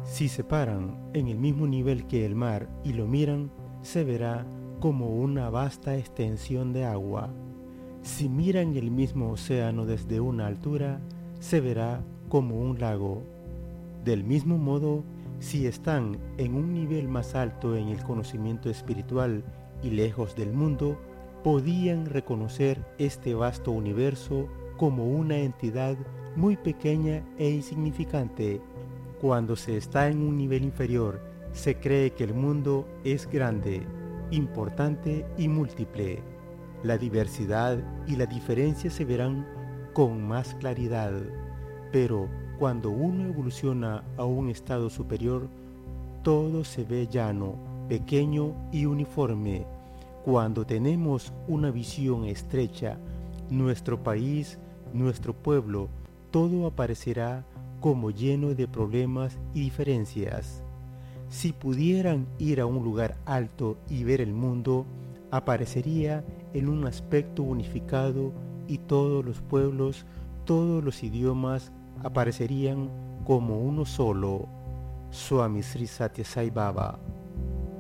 Si se paran en el mismo nivel que el mar y lo miran, se verá como una vasta extensión de agua. Si miran el mismo océano desde una altura, se verá como un lago. Del mismo modo, si están en un nivel más alto en el conocimiento espiritual y lejos del mundo, podían reconocer este vasto universo como una entidad muy pequeña e insignificante. Cuando se está en un nivel inferior, se cree que el mundo es grande, importante y múltiple. La diversidad y la diferencia se verán con más claridad, pero cuando uno evoluciona a un estado superior, todo se ve llano, pequeño y uniforme. Cuando tenemos una visión estrecha, nuestro país, nuestro pueblo, todo aparecerá como lleno de problemas y diferencias. Si pudieran ir a un lugar alto y ver el mundo, aparecería en un aspecto unificado y todos los pueblos, todos los idiomas aparecerían como uno solo. Swami Sri Sathya Sai Baba.